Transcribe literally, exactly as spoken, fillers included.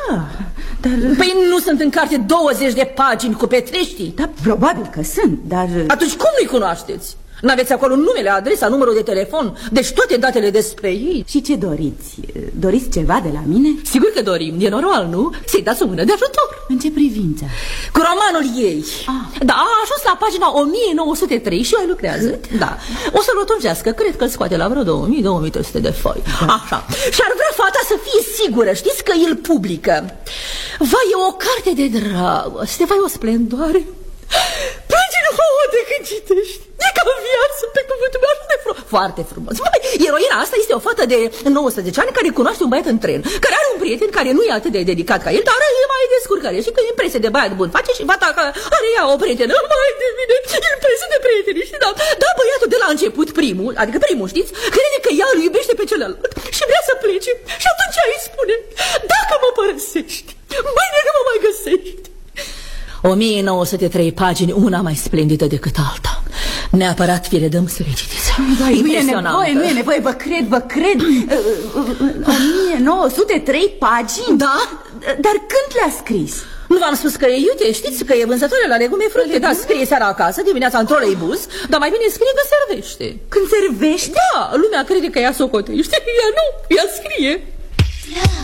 Da, dar... Păi nu sunt în carte douăzeci de pagini cu Petrești? Da, probabil că sunt, dar... Atunci cum nu-i cunoașteți? N-aveți acolo numele, adresa, numărul de telefon, deci toate datele despre ei. Și ce doriți? Doriți ceva de la mine? Sigur că dorim, e normal, nu? Să-i dați o mână de ajutor. În ce privință? Cu romanul ei. Ah. Da, a ajuns la pagina o mie nouă sute trei și mai lucrează. Da. O să-l rotungească, cred că îl scoate la vreo două mii, două mii trei sute de foi. Da. Așa. Și ar vrea fata să fie sigură, știți că îl publică. Vai, e o carte de dragoste, vai, o splendoare. Plângi în ouă de când citești. E ca viață, pe cuvântul meu, așa de frumos. Foarte frumos. Măi, eroina asta este o fată de nouăsprezece ani care cunoaște un băiat în tren, care are un prieten care nu e atât de dedicat ca el, dar e mai descurcare. Și că impresie de băiat bun face și fata că are ea o prietenă mai de bine, impresie de prieteni, știi, da? Dar băiatul de la început, primul, adică primul, știți, crede că ea îl iubește pe celălalt și vrea să plece. Și atunci ea îi spune, dacă mă părăsești, mâine nu mă mai găsești. o mie nouă sute trei pagini, una mai splendidă decât alta. Neapărat vi le dăm să le citiți. Nu e nevoie, nu e nevoie, vă cred, vă cred. o mie nouă sute trei pagini? Da? Dar când le-a scris? Nu v-am spus că e iute, știți că e vânzătoare la legume, fructe, da, scrie seara acasă, dimineața în troleibuz, dar mai bine scrie că servește. Când servește? Da, lumea crede că ea socotește, ea nu, ea scrie.